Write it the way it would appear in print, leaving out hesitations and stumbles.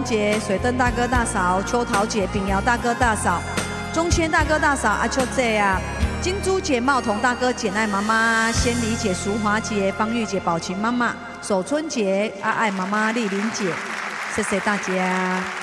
姐、水灯大哥大嫂、秋桃姐、炳瑶大哥大嫂、钟谦大哥大嫂、阿秋姐啊、金珠姐、茂彤大哥、简爱妈妈、仙梨姐、淑华姐、方玉姐、宝琴妈妈、守春姐、阿爱妈妈、丽玲姐，谢谢大家。